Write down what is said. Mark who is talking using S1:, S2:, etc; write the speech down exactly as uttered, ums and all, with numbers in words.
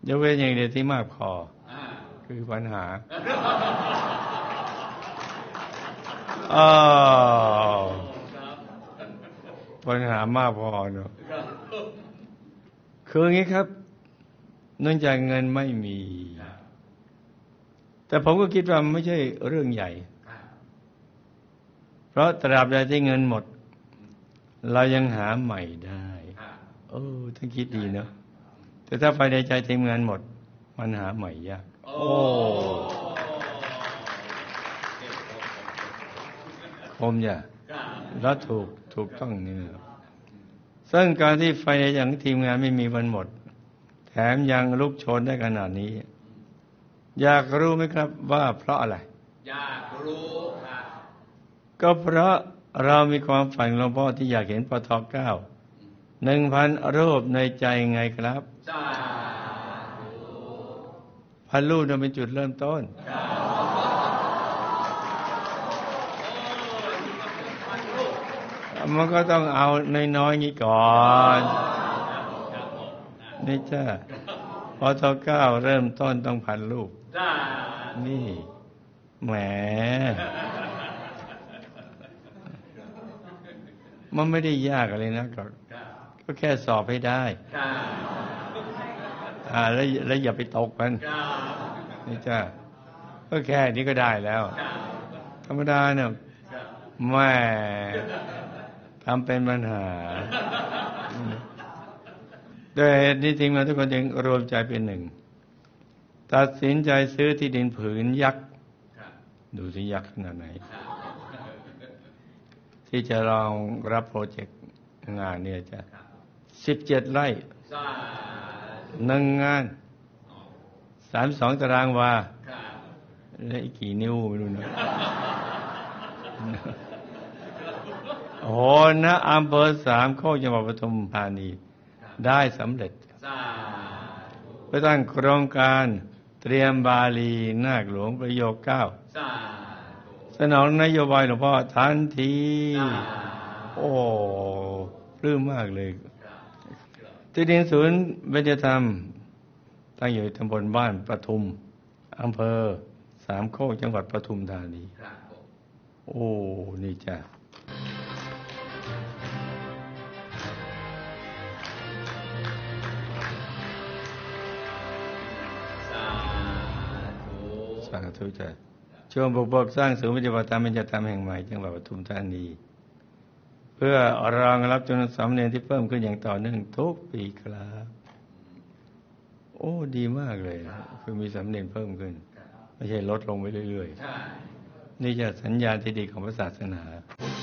S1: ยกเว้นอย่างเดียวที่มากพอคือปัญหาอ้าวปัญหามากพอเนอะคืออย่างนี้ครับเนื่องจากเงินไม่มีแต่ผมก็คิดว่ามันไม่ใช่เรื่องใหญ่เพราะตราบใดที่เงินหมดเรายังหาใหม่ได้เออท่านคิดดีเนอะแต่ถ้าภายในใจทีมงานหมดมันหาใหม่ยากโอ้คมจ้ะแล้วถูกถูกต้องนี่นะซึ่งการที่ไฟในใจของทีมงานไม่มีวันหมดแถมยังลุกโชนได้ขนาดนี้อยากรู้ไหมครับว่าเพราะอะไร
S2: อยากรู้ครับ
S1: ก็เพราะเรามีความฝันหลวงพ่อที่อยากเห็นปทเก้าหนึ่งพันรูปในใจไงครับพันรูปนั้นเป็นจุดเริ่มต้นมันก็ต้องเอาน้อยๆนี้ก่อนนี่จ้าปทเก้าเริ่มต้นต้องพันรูปนี่แหมมันไม่ได้ยากอะไรนะก็ก็แค่สอบให้ได้อ่าแล้วแล้วอย่าไปตกกันนี่จ้าก็แค่นี้ก็ได้แล้วธรรมดาเนี่ยแม่ทำเป็นปัญหาโดยเหตุนี้จริงมาทุกคนจึงรวมใจเป็นหนึ่งตัดสินใจซื้อที่ดินผืนยักษ์ดูสิยักษ์ขนาดไหนที่จะลองรับโปรเจกต์งานเนี่ยจะสิบเจ็ดไร่หนึ่งงานสามสองตารางวาและอีกกี่นิ้วไม่รู้นะโอ้นะอำเภอสามโคกจังหวัดปทุมธานีได้สำเร็จไปตั้งโครงการเตรียมบาลีนาคหลวงประโยคเก้าสนองนโยบายหลวงพ่อทันทีโอ้ปลื้มมากเลยที่ดินศูนย์เบญจธรรมตั้งอยู่ตำบลบ้านปทุมอำเภอสามโคกจังหวัดปทุมธานีโอ้นี่จ้ะสาธุจ้ะช่วงบุกเบิกสร้างศูนย์ปฏิบัติธรรมเบญจธรรมแห่งใหม่จังหวัดปทุมธานีเพื่อรองรับจำนวนสามเณรที่เพิ่มขึ้นอย่างต่อเนื่องทุกปีครับโอ้ดีมากเลยคือมีสามเณรเพิ่มขึ้นไม่ใช่ลดลงไปเรื่อยๆนี่จะสัญญาณที่ดีของศาสนา